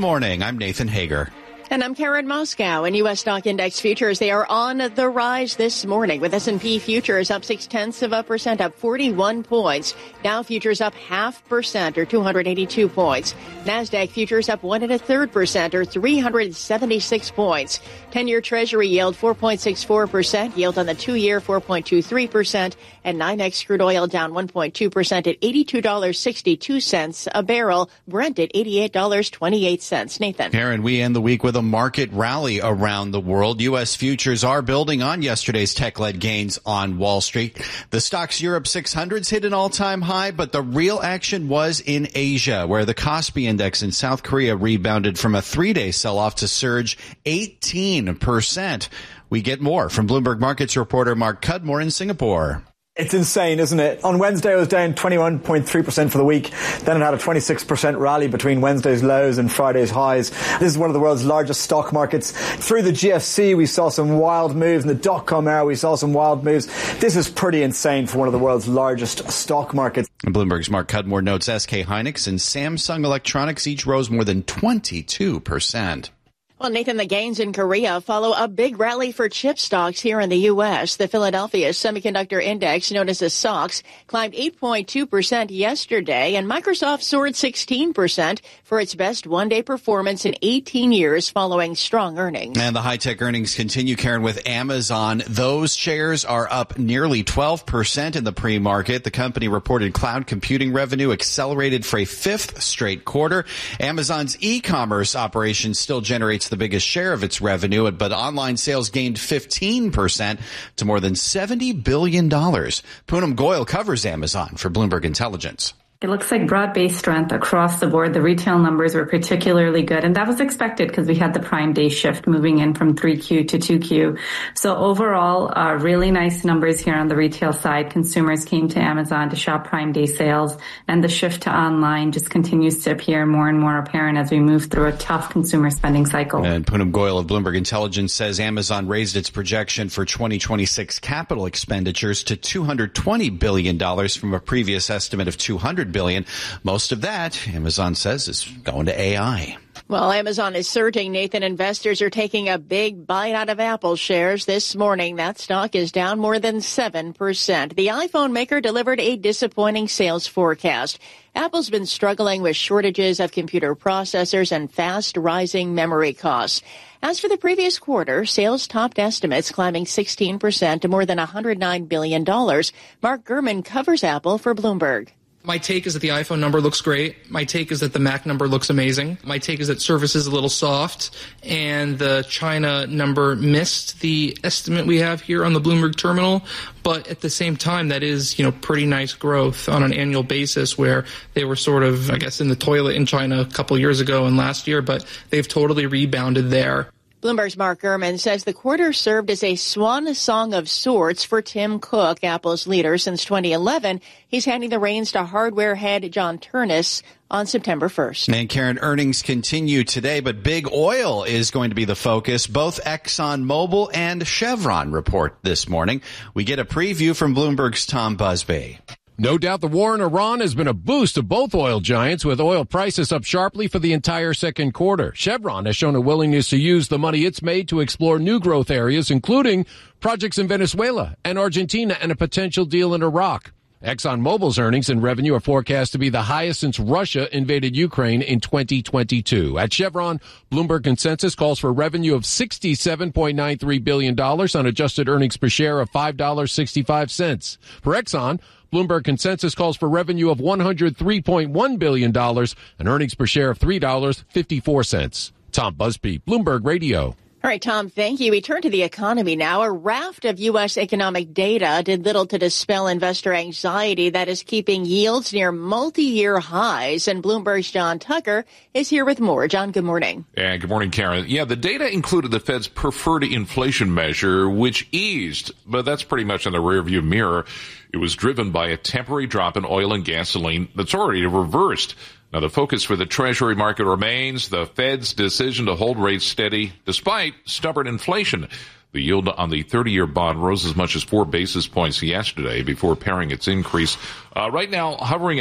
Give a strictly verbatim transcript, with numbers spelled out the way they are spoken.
morning. I'm Nathan Hager. And I'm Karen Moscow. In U S stock index futures, they are on the rise this morning, with S and P futures up six tenths of a percent, up forty-one points. Dow futures up half percent, or two hundred eighty-two points. NASDAQ futures up one and a third percent, or three hundred seventy-six points. ten-year Treasury yield four point six four percent, yield on the two-year four point two three percent, and NYMEX crude oil down one point two percent at eighty-two dollars and sixty-two cents a barrel. Brent at eighty-eight dollars and twenty-eight cents. Nathan. Karen, we end the week with a market rally around the world. U S futures are building on yesterday's tech-led gains on Wall Street. The Stoxx Europe six hundreds hit an all-time high, but the real action was in Asia, where the Kospi index in South Korea rebounded from a three-day sell-off to surge eighteen percent. We get more from Bloomberg Markets reporter Mark Cudmore in Singapore. It's insane, isn't it? On Wednesday, it was down twenty-one point three percent for the week. Then it had a twenty-six percent rally between Wednesday's lows and Friday's highs. This is one of the world's largest stock markets. Through the G F C, we saw some wild moves. In the dot-com era, we saw some wild moves. This is pretty insane for one of the world's largest stock markets. And Bloomberg's Mark Cudmore notes S K Hynix and Samsung Electronics each rose more than twenty-two percent. Well, Nathan, the gains in Korea follow a big rally for chip stocks here in the U S. The Philadelphia Semiconductor Index, known as the S O X, climbed eight point two percent yesterday, and Microsoft soared sixteen percent for its best one-day performance in eighteen years following strong earnings. And the high-tech earnings continue, Karen, with Amazon. Those shares are up nearly twelve percent in the pre-market. The company reported cloud computing revenue accelerated for a fifth straight quarter. Amazon's e-commerce operation still generates the biggest share of its revenue, but online sales gained fifteen percent to more than seventy billion dollars. Poonam Goyal covers Amazon for Bloomberg Intelligence. It looks like broad-based strength across the board. The retail numbers were particularly good, and that was expected because we had the Prime Day shift moving in from three Q to two Q. So overall, uh, really nice numbers here on the retail side. Consumers came to Amazon to shop Prime Day sales, and the shift to online just continues to appear more and more apparent as we move through a tough consumer spending cycle. And Poonam Goyal of Bloomberg Intelligence says Amazon raised its projection for twenty twenty-six capital expenditures to two hundred twenty billion dollars from a previous estimate of two hundred billion dollars. Most of that, Amazon says, is going to A I. Well, Amazon is surging, Nathan. Investors are taking a big bite out of Apple shares this morning. That stock is down more than seven percent. The iPhone maker delivered a disappointing sales forecast. Apple's been struggling with shortages of computer processors and fast rising memory costs. As for the previous quarter, sales topped estimates, climbing sixteen percent to more than one hundred nine billion dollars. Mark Gurman covers Apple for Bloomberg. My take is that the iPhone number looks great. My take is that the Mac number looks amazing. My take is that Surface is a little soft, and the China number missed the estimate we have here on the Bloomberg terminal. But at the same time, that is, you know, pretty nice growth on an annual basis, where they were sort of, I guess, in the toilet in China a couple years ago and last year, but they've totally rebounded there. Bloomberg's Mark Gurman says the quarter served as a swan song of sorts for Tim Cook, Apple's leader since twenty eleven. He's handing the reins to hardware head John Ternus on September first. And Karen, earnings continue today, but big oil is going to be the focus. Both ExxonMobil and Chevron report this morning. We get a preview from Bloomberg's Tom Busby. No doubt the war in Iran has been a boost to both oil giants, with oil prices up sharply for the entire second quarter. Chevron has shown a willingness to use the money it's made to explore new growth areas, including projects in Venezuela and Argentina and a potential deal in Iraq. ExxonMobil's earnings and revenue are forecast to be the highest since Russia invaded Ukraine in twenty twenty-two. At Chevron, Bloomberg consensus calls for revenue of sixty-seven point nine three billion dollars on adjusted earnings per share of five dollars and sixty-five cents. For Exxon, Bloomberg consensus calls for revenue of one hundred three point one billion dollars and earnings per share of three dollars and fifty-four cents. Tom Busby, Bloomberg Radio. All right, Tom, thank you. We turn to the economy now. A raft of U S economic data did little to dispel investor anxiety that is keeping yields near multi-year highs. And Bloomberg's John Tucker is here with more. John, good morning. And good morning, Karen. Yeah, the data included the Fed's preferred inflation measure, which eased, but that's pretty much in the rearview mirror. It was driven by a temporary drop in oil and gasoline that's already reversed. Now, the focus for the Treasury market remains the Fed's decision to hold rates steady despite stubborn inflation. The yield on the thirty-year bond rose as much as four basis points yesterday before paring its increase. Uh, right now, hovering